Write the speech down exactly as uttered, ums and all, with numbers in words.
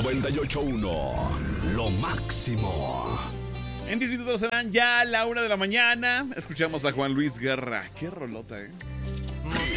noventa y ocho punto uno, lo máximo. En diez minutos serán ya la una de la mañana. Escuchamos a Juan Luis Guerra. Qué rolota, ¿eh?